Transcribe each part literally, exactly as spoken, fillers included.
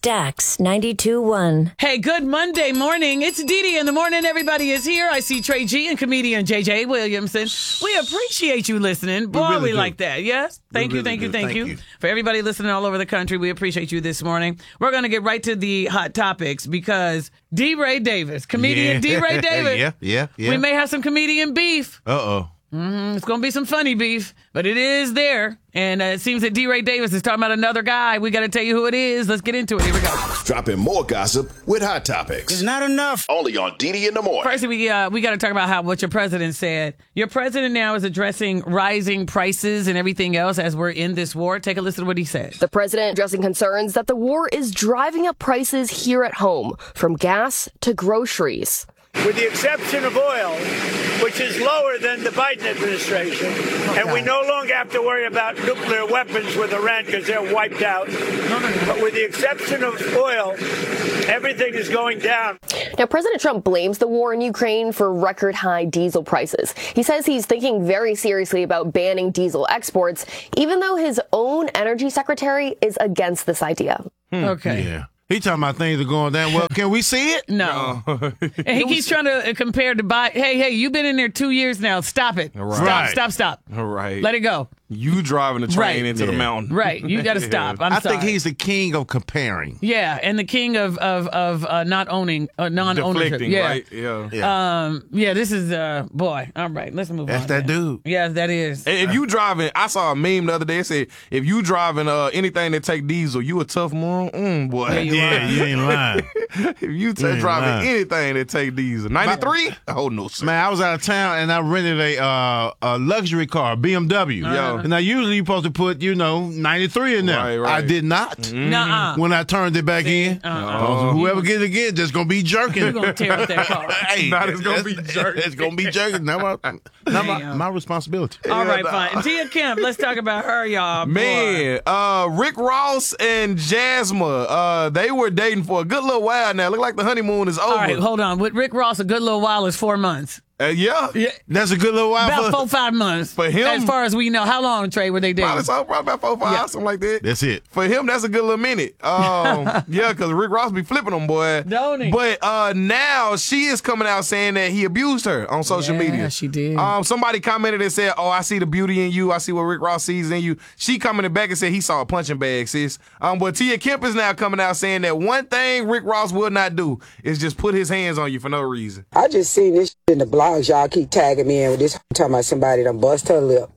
Stax ninety-two point one. Hey, good Monday morning. It's Dee Dee in the morning. Everybody is here. I see Trey G and comedian J J Williamson. We appreciate you listening. Boy, we, really we like that. Yes? Thank you, really thank you, thank, thank you. you. For everybody listening all over the country, we appreciate you this morning. We're going to get right to the hot topics because D. Ray Davis, comedian yeah. D. Ray Davis. yeah, yeah, yeah. We may have some comedian beef. Uh-oh. Mm-hmm. It's going to be some funny beef, but it is there. And uh, it seems that D. Ray Davis is talking about another guy. We got to tell you who it is. Let's get into it. Here we go. Dropping more gossip with Hot Topics. It's not enough. Only on D D in the morning. First, we uh, we got to talk about how what your president said. Your president now is addressing rising prices and everything else as we're in this war. Take a listen to what he said. The president addressing concerns that the war is driving up prices here at home, from gas to groceries. With the exception of oil, which is lower than the Biden administration, okay. and we no longer have to worry about nuclear weapons with Iran because they're wiped out. But with the exception of oil, everything is going down. Now, President Trump blames the war in Ukraine for record high diesel prices. He says he's thinking very seriously about banning diesel exports, even though his own energy secretary is against this idea. Hmm. Okay. Yeah. He talking about things are going down well. Can we see it? No. no. And he keeps trying to compare to buy. Hey, hey, you've been in there two years now. Stop it. Right. Stop, right. stop, stop. All right. Let it go. You driving the train right. into yeah. the mountain. Right. You got to stop. I'm I sorry. think he's the king of comparing. Yeah, and the king of of of uh, not owning, uh, non-ownership. Deflecting, yeah. right? Yeah. yeah. Um. Yeah. This is uh. Boy. All right. Let's move That's on. That's that man. dude. Yeah, that is. If you driving, I saw a meme the other day. It said, "If you driving uh anything that take diesel, you a tough moron." Mm, boy. Yeah, you, yeah, you ain't lying. If you t- you driving lying. anything that take diesel, ninety-three. Oh no, sir. Man, I was out of town and I rented a uh, a luxury car, B M W. Uh-huh. And now usually you're supposed to put, you know, ninety-three in there. Right, right. I did not. Mm-hmm. Nuh-uh. When I turned it back See? in, Uh-uh. uh, whoever gets it again, just gonna be jerking. You're gonna tear up that car. Hey, Not it's gonna be jerking. It's gonna be jerking. Not my, not my, my responsibility. All right, Yeah, fine. Tia Kemp, let's talk about her, y'all. Boy. Man, uh, Rick Ross and Jasmine, uh, they were dating for a good little while now. Look like the honeymoon is over. All right, hold on. With Rick Ross, a good little while is four months. Uh, yeah. Yeah. That's a good little while About for four, five months. For him? As far as we know. How long, Trey, were they dating? Probably, so, probably about four, five, Yeah. something like that. That's it. For him, that's a good little minute. Um, yeah, because Rick Ross be flipping them, boy. Don't he? But uh, now she is coming out saying that he abused her on social Yeah, media. she did. Um, somebody commented and said, "Oh, I see the beauty in you. I see what Rick Ross sees in you." She commented back and said he saw a punching bag, sis. Um, but Tia Kemp is now coming out saying that one thing Rick Ross will not do is just put his hands on you for no reason. I just seen this shit in the blogs. Y'all keep tagging me in with this talking about somebody done bust her lip.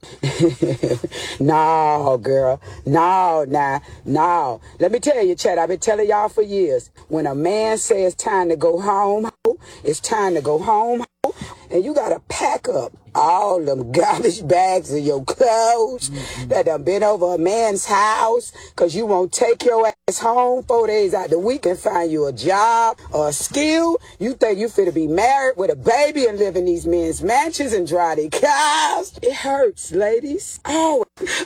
No, girl. No, nah, no. Let me tell you, Chad, I've been telling y'all for years. When a man says it's time to go home, it's time to go home. And you gotta pack up all them garbage bags of your clothes that done been over a man's house, cause you won't take your ass home four days out the week and find you a job or a skill. You think you finna be married with a baby and live in these men's mansions and drive their cars. It hurts, ladies. Oh,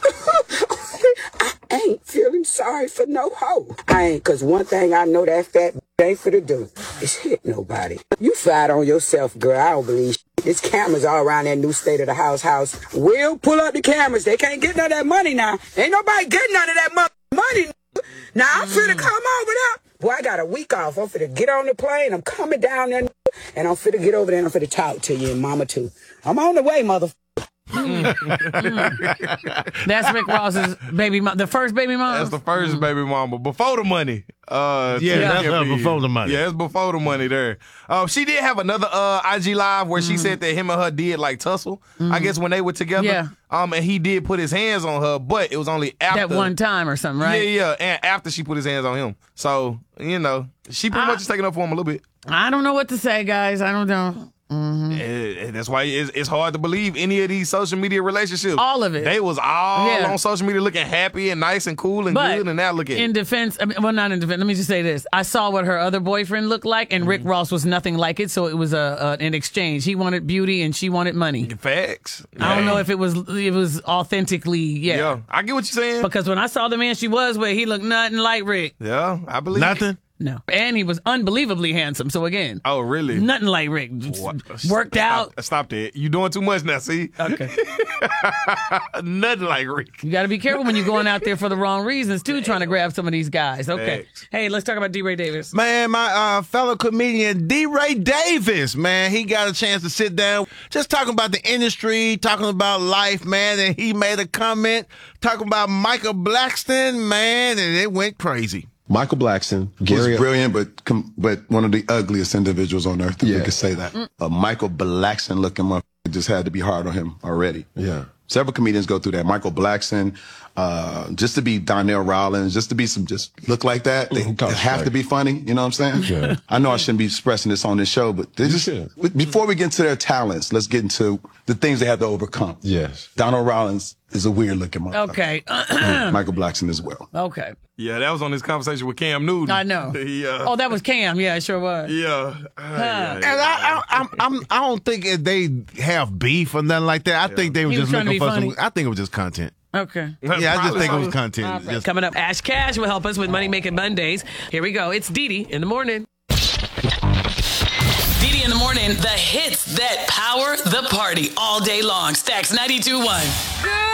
I ain't feeling sorry for no hoe. I ain't, cause one thing I know that fat ain't for to do is hit nobody. You fight on yourself, girl. I don't believe shit. There's cameras all around that new state of the house house. We'll pull up the cameras. They can't get none of that money now. Ain't nobody getting none of that mo- money. Now I'm finna come over there. Boy, I got a week off. I'm finna get on the plane. I'm coming down there and I'm finna get over there and I'm finna talk to you and mama too. I'm on the way, motherfucker. Mm. Mm. That's Rick Ross's baby mom, the first baby mom. That's the first mm. baby mama before the money. Uh, yeah, yeah, that's her before the money. Yeah, it's before the money there. Uh, she did have another uh, I G live where mm. she said that him and her did like tussle. Mm. I guess when they were together. Yeah. Um, and he did put his hands on her, but it was only after that one time or something, right? Yeah, yeah, and after she put his hands on him. So you know, she pretty I, much is taking up for him a little bit. I don't know what to say, guys. I don't know. Mm-hmm. And that's why it's, it's hard to believe any of these social media relationships. All of it. They was all yeah. on social media looking happy and nice and cool and but good, and now look at in it. defense, I mean, well, not in defense. Let me just say this: I saw what her other boyfriend looked like, and mm-hmm. Rick Ross was nothing like it. So it was a, a an exchange. He wanted beauty, and she wanted money. Facts. I don't know if it was it was authentically. Yeah, yeah. I get what you're saying. Because when I saw the man she was with, he looked nothing like Rick. Yeah, I believe nothing. No. And he was unbelievably handsome. So again. Oh, really? Nothing like Rick. What? Worked stop, out. Stop that. You're doing too much now, see? Okay. Nothing like Rick. You got to be careful when you're going out there for the wrong reasons, too, trying to grab some of these guys. Okay. Thanks. Hey, let's talk about DeRay Davis. Man, my uh, fellow comedian DeRay Davis, man, he got a chance to sit down, just talking about the industry, talking about life, man, and he made a comment talking about Michael Blackson, man, and it went crazy. Michael Blackson Gary, was brilliant, but com- but one of the ugliest individuals on earth, if yeah. we could say that. Mm. A Michael Blackson looking motherfucker just had to be hard on him already. Yeah. Several comedians go through that. Michael Blackson, uh, just to be Donnell Rawlins, just to be some, just look like that. They, they have like to be funny. You know what I'm saying? Yeah. I know I shouldn't be expressing this on this show, but this is, before we get into their talents, let's get into the things they have to overcome. Yes. Donnell Rawlins is a weird looking motherfucker. Okay. Michael Blackson as well. Okay. Yeah, that was on this conversation with Cam Newton. I know. He, uh, oh, that was Cam. Yeah, it sure was. Yeah. Uh, huh. yeah, and I, I, I'm, I'm, I don't think they have beef or nothing like that. I yeah. think they were he just was looking for funny. some. I think it was just content. Okay. Yeah, I just think it was content. Right. Just, Coming up, Ash Cash will help us with Money Making Mondays. Here we go. It's Dee Dee in the morning. Dee Dee in the morning, the hits that power the party all day long. Stacks ninety-two point one.